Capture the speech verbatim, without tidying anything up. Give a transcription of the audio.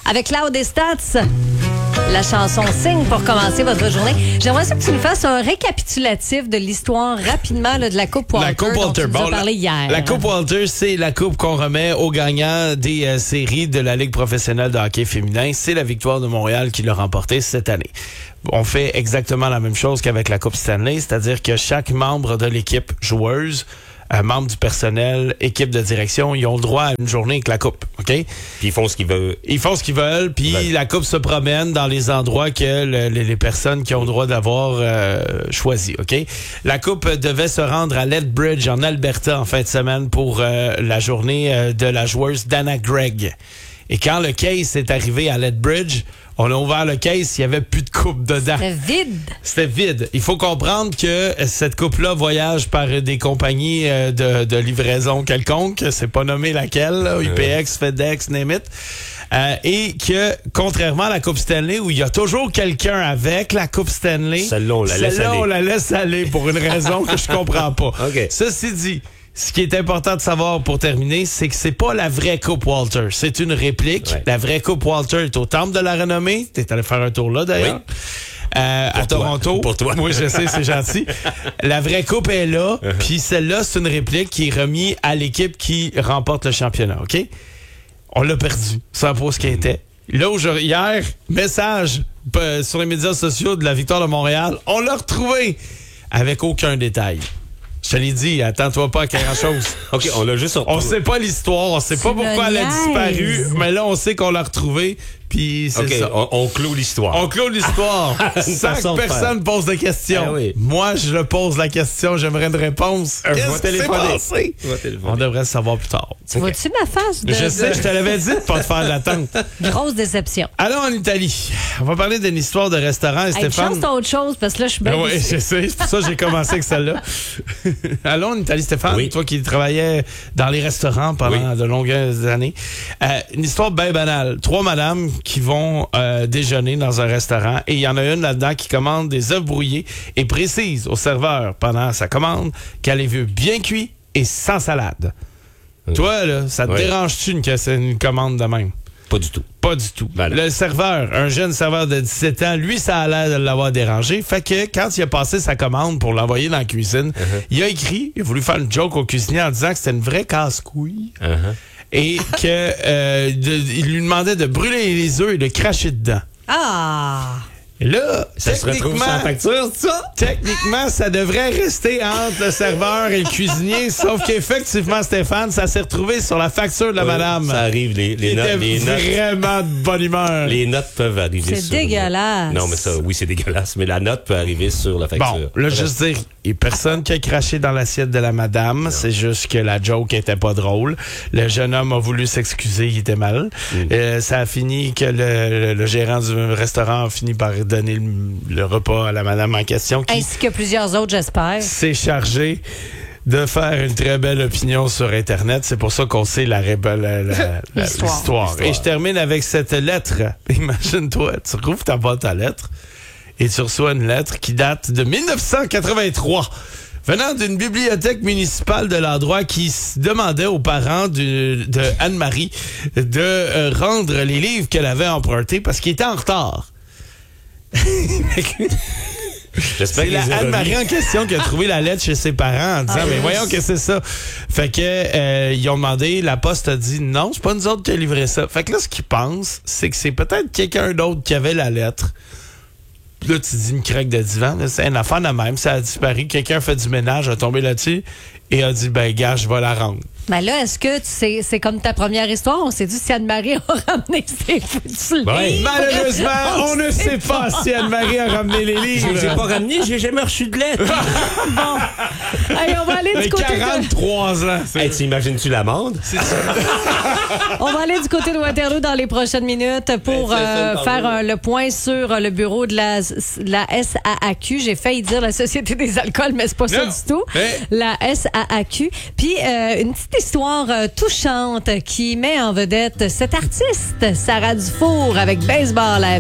avec Cloud et Stats. La chanson Signe pour commencer votre journée. J'aimerais ça que tu nous fasses un récapitulatif de l'histoire rapidement là, de la Coupe Walter, la Coupe dont Walter. tu nous Bon, as parlé la, hier. La Coupe Walter, c'est la coupe qu'on remet aux gagnants des euh, séries de la Ligue professionnelle de hockey féminin. C'est la Victoire de Montréal qui l'a remportée cette année. On fait exactement la même chose qu'avec la Coupe Stanley, c'est-à-dire que chaque membre de l'équipe joueuse, Euh, membres du personnel, équipe de direction, ils ont le droit à une journée avec la coupe, OK? Puis ils font ce qu'ils veulent. Ils font ce qu'ils veulent, puis ouais. La coupe se promène dans les endroits que le, les, les personnes qui ont le droit d'avoir euh, choisi, OK? La coupe devait se rendre à Lethbridge, en Alberta, en fin de semaine, pour euh, la journée euh, de la joueuse Dana Gregg. Et quand le case est arrivé à Lethbridge, on a ouvert le case, il n'y avait plus de coupe dedans. C'était vide. C'était vide. Il faut comprendre que cette coupe-là voyage par des compagnies de, de livraison quelconque. C'est pas nommé laquelle, là, U P X, FedEx, name it. Euh, et que, contrairement à la Coupe Stanley, où il y a toujours quelqu'un avec la Coupe Stanley, celle-là, on la laisse celle-là, aller. on la laisse aller pour une raison que je comprends pas. Okay. Ceci dit, ce qui est important de savoir pour terminer, c'est que c'est pas la vraie Coupe Walter. C'est une réplique. Ouais. La vraie Coupe Walter est au Temple de la Renommée. T'es allé faire un tour là, d'ailleurs. Oui. Euh, à toi. Toronto. Pour toi. Oui, je sais, c'est gentil. La vraie coupe est là. Uh-huh. Puis celle-là, c'est une réplique qui est remise à l'équipe qui remporte le championnat, OK? On l'a perdu. Ça pas ce qui était. Là, aujourd'hui, hier, message euh, sur les médias sociaux de la Victoire de Montréal. On l'a retrouvé avec aucun détail. Je te l'ai dit, attends-toi pas à grand-chose. OK, on l'a juste retrouvé. On sait pas l'histoire, on sait pas pourquoi elle a disparu, mais là, on sait qu'on l'a retrouvée, puis c'est okay, ça. On, on clôt l'histoire. On clôt l'histoire. Sans que personne pose de questions. Ah oui. Moi, je pose la question, j'aimerais une réponse. Euh, Qu'est-ce qui s'est passé? On devrait le savoir plus tard. Tu okay. vois-tu ma face? De... Je sais, je te l'avais dit de pas te faire de l'attente. Grosse déception. Allons en Italie. On va parler d'une histoire de restaurant, hey, Stéphane. Chance autre chose, parce que là, je suis bien. Ben oui, je sais. C'est pour ça que j'ai commencé avec celle-là. Allons en Italie, Stéphane. Oui. Toi qui travaillais dans les restaurants pendant oui. de longues années. Euh, une histoire bien banale. Trois madames qui vont euh, déjeuner dans un restaurant et il y en a une là-dedans qui commande des œufs brouillés et précise au serveur pendant sa commande qu'elle les veut bien cuits et sans salade. Mmh. Toi, là, ça te oui. dérange-tu que c'est une commande de même? Pas du tout. Pas du tout. Ben le serveur, un jeune serveur de dix-sept ans, lui, ça a l'air de l'avoir dérangé. Fait que quand il a passé sa commande pour l'envoyer dans la cuisine, uh-huh. il a écrit, il a voulu faire une joke au cuisinier en disant que c'était une vraie casse-couille. Uh-huh. Et que euh, de, il lui demandait de brûler les œufs et de cracher dedans. Ah! Et là, ça se retrouve sur la facture, ça? Techniquement, ça devrait rester entre le serveur et le cuisinier, sauf qu'effectivement, Stéphane, ça s'est retrouvé sur la facture de la oui, madame. Ça arrive, les, les notes. Les notes vraiment de bonne humeur. Les notes peuvent arriver c'est sur... C'est dégueulasse. Non, mais ça, oui, c'est dégueulasse, mais la note peut arriver sur la facture. Bon, là, juste dire, il n'y a personne qui a craché dans l'assiette de la madame, non. C'est juste que la joke était pas drôle. Le jeune homme a voulu s'excuser, il était mal. Mm. Euh, ça a fini que le, le, le gérant du restaurant a fini par donner le, le repas à la madame en question. Qui ainsi que plusieurs autres, j'espère. s'est chargé de faire une très belle opinion sur Internet. C'est pour ça qu'on sait la, la, la, la, l'histoire. l'histoire. Et je termine avec cette lettre. Imagine-toi, tu rouvres ta boîte à lettres et tu reçois une lettre qui date de dix-neuf cent quatre-vingt-trois. Venant d'une bibliothèque municipale de l'endroit qui demandait aux parents de, de Anne-Marie de euh, rendre les livres qu'elle avait empruntés parce qu'ils étaient en retard. C'est la Anne-Marie en question qui a trouvé la lettre chez ses parents en disant ah, mais voyons que c'est ça. Fait que euh, ils ont demandé, la poste a dit non, c'est pas nous autres qui a livré ça. Fait que là ce qu'ils pensent, c'est que c'est peut-être quelqu'un d'autre qui avait la lettre. Là tu dis une craque de divan, là, c'est une affaire de même, ça a disparu, quelqu'un a fait du ménage, a tombé là-dessus et a dit ben gars, je vais la rendre. Mais là, est-ce que c'est, c'est comme ta première histoire? On s'est dit si Anne-Marie a ramené ses foutus ouais. livres. Malheureusement, on ne sait pas si Anne-Marie a ramené les livres. Je les ai pas ramenés, j'ai jamais reçu de lettre. Bon. Allez, on va aller du mais côté quarante-trois de... ans. Hey, t'imagines-tu l'amende? On va aller du côté de Waterloo dans les prochaines minutes pour euh, faire euh, le point sur euh, le bureau de la, la S A A Q. J'ai failli dire la Société des alcools, mais c'est pas non. ça du tout. Hey. La S A A Q. Puis euh, une petite histoire euh, touchante qui met en vedette cette artiste, Sarah Dufour, avec Baseball à